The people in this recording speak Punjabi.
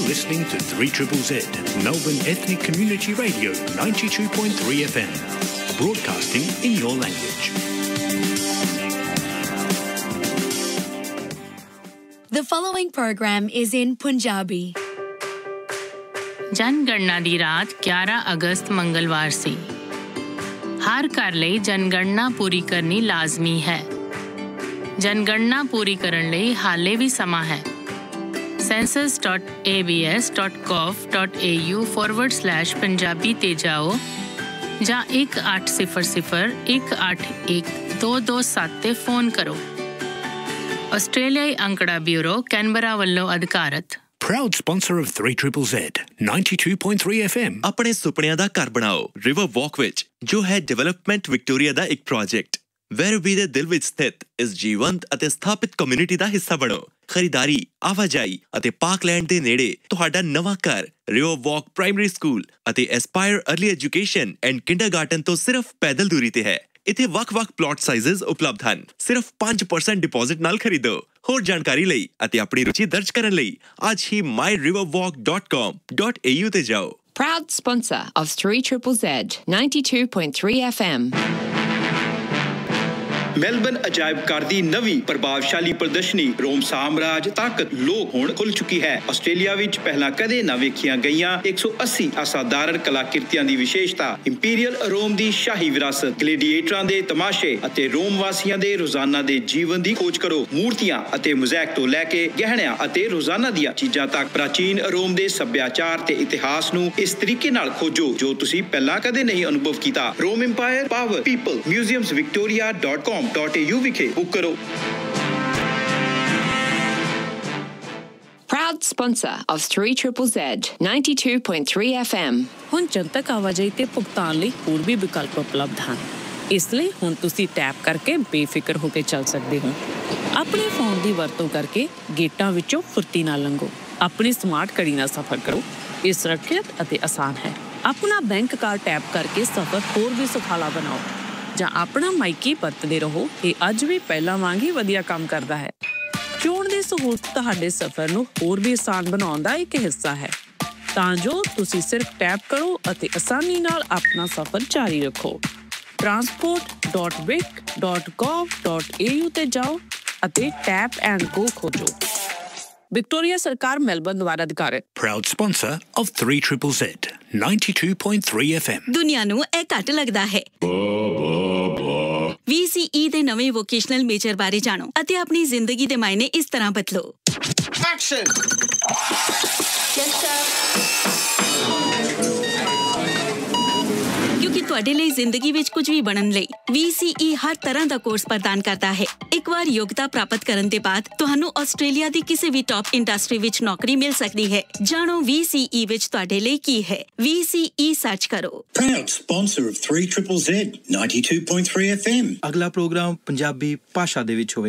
listening to 3ZZZ, Melbourne Ethnic Community Radio 92.3 FM, broadcasting in your language. The following program is in Punjabi. जनगणना दी रात 11 अगस्त मंगलवार सी हर घर ਲਈ जनगणना पूरी करनी लाजमी है जनगणना पूरी ਕਰਨ ਲਈ ਹਾਲੇ ਵੀ ਸਮਾਂ ਹੈ census.abs.gov.au/punjabi ਤੇ ਜਾਓ ਜਾਂ 1800-181-227 ਤੇ ਫੋਨ ਕਰੋ ਆਸਟ੍ਰੇਲੀਆਈ ਅੰਕੜਾ ਬਿਊਰੋ ਕੈਨਬਰਾ ਵੱਲੋਂ ਅਧਿਕਾਰਤ Proud sponsor of 3ZZZ, 92.3 FM. ਆਪਣੇ ਸੁਪਨਿਆਂ ਦਾ ਘਰ ਬਣਾਓ ਰਿਵਰ ਵਾਕ ਵਿੱਚ ਜੋ ਹੈ ਡਿਵੈਲਪਮੈਂਟ ਵਿਕਟੋਰੀਆ ਦਾ ਇੱਕ ਪ੍ਰੋਜੈਕਟ ਵੈਰਬੀ ਦੇ ਦਿਲ ਵਿੱਚ ਸਥਿਤ ਇਸ ਜੀਵੰਤ ਅਤੇ ਸਥਾਪਿਤ ਕਮਿਊਨਿਟੀ ਦਾ ਹਿੱਸਾ ਬਣੋ ਖਰੀਦਾਰੀ ਆਵਾਜਾਈ ਅਤੇ ਪਾਰਕਲੈਂਡ ਦੇ ਨੇੜੇ ਤੁਹਾਡਾ ਨਵਾਂ ਘਰ ਰਿਵਰ ਵਾਕ ਪ੍ਰਾਇਮਰੀ ਸਕੂਲ ਅਤੇ aspire early education and kindergarten ਤੋਂ ਸਿਰਫ ਪੈਦਲ ਦੂਰੀ ਤੇ ਹੈ ਇੱਥੇ ਵੱਖ-ਵੱਖ ਪਲਾਟ ਸਾਈਜ਼ਸ ਉਪਲਬਧ ਹਨ ਸਿਰਫ 5% ਡਿਪੋਜ਼ਿਟ ਨਾਲ ਖਰੀਦੋ ਹੋਰ ਜਾਣਕਾਰੀ ਲਈ ਅਤੇ ਆਪਣੀ ਰੁਚੀ ਦਰਜ ਕਰਨ ਲਈ ਅੱਜ ਹੀ myriverwalk.com.au ਤੇ ਜਾਓ Proud sponsor of 3ZZZ 92.3 FM Melbourne ਅਜਾਇਬ ਘਰ ਦੀ ਨਵੀਂ ਪ੍ਰਭਾਵਸ਼ਾਲੀ ਪ੍ਰਦਰਸ਼ਨੀ ਰੋਮ ਸਾਮਰਾਜ ਤਾਕਤ ਲੋਕ ਹੁਣ ਖੁੱਲ ਚੁੱਕੀ ਹੈ ਆਸਟ੍ਰੇਲੀਆ ਵਿੱਚ ਪਹਿਲਾਂ ਕਦੇ ਨਾ ਵੇਖੀਆਂ ਗਈਆਂ 180 ਅਸਾਧਾਰਨ ਕਲਾਕ੍ਰਿਤੀਆਂ ਦੀ ਵਿਸ਼ੇਸ਼ਤਾ ਇੰਪੀਰੀਅਲ ਰੋਮ ਦੀ ਸ਼ਾਹੀ ਵਿਰਾਸਤ ਗਲੈਡੀਏਟਰਾਂ ਦੇ ਤਮਾਸ਼ੇ ਅਤੇ ਰੋਮ ਵਾਸੀਆਂ ਦੇ ਰੋਜ਼ਾਨਾ ਦੇ ਜੀਵਨ ਦੀ ਖੋਜ ਕਰੋ ਮੂਰਤੀਆਂ ਅਤੇ ਮੋਜ਼ੈਕ ਤੋਂ ਲੈ ਕੇ ਗਹਿਣਿਆਂ ਅਤੇ ਰੋਜ਼ਾਨਾ ਦੀਆਂ ਚੀਜ਼ਾਂ ਤੱਕ ਪ੍ਰਾਚੀਨ ਰੋਮ ਦੇ ਸੱਭਿਆਚਾਰ ਤੇ ਇਤਿਹਾਸ ਨੂੰ ਇਸ ਤਰੀਕੇ ਨਾਲ ਖੋਜੋ ਜੋ ਤੁਸੀਂ ਪਹਿਲਾਂ ਕਦੇ ਨਹੀਂ ਅਨੁਭਵ ਕੀਤਾ ਰੋਮ ਇੰਪਾਇਰ ਪਾਵਰ ਪੀਪਲ museumsvictoria.com.au ਵਿਖੇ ਬੁੱਕ ਕਰੋ Proud sponsor of 3ZZZ 92.3 FM ਹੁਣ ਜਨਤਕ ਆਵਾਜਾਈ ਤੇ ਭੁਗਤਾਨ ਲਈ ਹੋਰ ਵੀ ਵਿਕਲਪ ਉਪਲਬਧ ਹਨ ਇਸ ਲਈ ਹੁਣ ਤੁਸੀਂ ਟੈਪ ਕਰਕੇ ਬੇਫਿਕਰ ਹੋ ਕੇ ਚੱਲ ਸਕਦੇ ਹੋ ਆਪਣੇ ਫੋਨ ਦੀ ਵਰਤੋਂ ਕਰਕੇ ਗੇਟਾਂ ਵਿੱਚੋਂ ਫੁਰਤੀ ਨਾਲ ਲੰਘੋ ਆਪਣੀ ਸਮਾਰਟ ਘੜੀ ਨਾਲ ਸਫ਼ਰ ਕਰੋ ਇਹ ਸੁਰੱਖਿਅਤ ਅਤੇ ਆਸਾਨ ਹੈ ਆਪਣਾ ਬੈਂਕ ਕਾਰਡ ਟੈਪ ਕਰਕੇ ਸਫ਼ਰ ਹੋਰ ਵੀ ਸੁਖਾਲਾ ਬਣਾਓ ਜਾਂ ਆਪਣਾ ਮਾਈਕੀ ਵਰਤਦੇ ਰਹੋ ਇਹ ਅੱਜ ਵੀ ਪਹਿਲਾਂ ਵਾਂਗ ਹੀ ਵਧੀਆ ਕੰਮ ਕਰਦਾ ਹੈ ਚੋਣ ਦੀ ਸਹੂਲਤ ਤੁਹਾਡੇ ਸਫ਼ਰ ਨੂੰ ਹੋਰ ਵੀ ਆਸਾਨ ਬਣਾਉਣ ਦਾ ਇੱਕ ਹਿੱਸਾ ਹੈ ਤਾਂ ਜੋ ਤੁਸੀਂ ਸਿਰਫ ਟੈਪ ਕਰੋ ਅਤੇ ਆਸਾਨੀ ਨਾਲ ਆਪਣਾ ਸਫ਼ਰ ਜਾਰੀ ਰੱਖੋ transport.vic.gov.au ਤੇ ਜਾਓ ਅਤੇ ਟੈਪ ਐਂਡ ਗੋ ਖੋਜੋ ਵਿਕਟੋਰੀਆ ਸਰਕਾਰ ਮੈਲਬਨ ਦੁਆਰਾ ਅਧਿਕਾਰਤ Proud sponsor of 3ZZZ, 92.3 FM. ਦੁਨੀਆ ਨੂੰ ਇਹ ਘੱਟ ਲੱਗਦਾ ਹੈ VCE ਦੇ ਨਵੇਂ ਵੋਕੇਸ਼ਨਲ ਮੇਜਰ ਬਾਰੇ ਜਾਣੋ ਅਤੇ ਆਪਣੀ ਜ਼ਿੰਦਗੀ ਦੇ ਮਾਇਨੇ ਇਸ ਤਰ੍ਹਾਂ ਬਦਲੋ ਐਕਸ਼ਨ ਕਿਉਂਕਿ ਤੁਹਾਡੇ ਲਈ ਜ਼ਿੰਦਗੀ ਵਿੱਚ ਕੁਝ ਵੀ ਬਣਨ ਲਈ VCE ਹਰ ਤਰ੍ਹਾਂ ਦਾ ਕੋਰਸ ਪ੍ਰਦਾਨ ਕਰਦਾ ਹੈ ਇੱਕ ਵਾਰ ਯੋਗਤਾ ਪ੍ਰਾਪਤ ਕਰਨ ਦੇ ਬਾਅਦ ਤੁਹਾਨੂੰ ਆਸਟ੍ਰੇਲੀਆ ਦੀ ਕਿਸੇ ਵੀ ਟਾਪ ਇੰਡਸਟਰੀ ਵਿੱਚ ਨੌਕਰੀ ਮਿਲ ਸਕਦੀ ਹੈ ਜਾਣੋ VCE ਵਿੱਚ ਤੁਹਾਡੇ ਲਈ ਕੀ ਹੈ VCE ਸਰਚ ਕਰੋ Proud sponsor of 3ZZZ 92.3 FM ਅਗਲਾ ਪ੍ਰੋਗਰਾਮ ਪੰਜਾਬੀ ਭਾਸ਼ਾ ਦੇ ਵਿੱਚ ਹੋਵੇ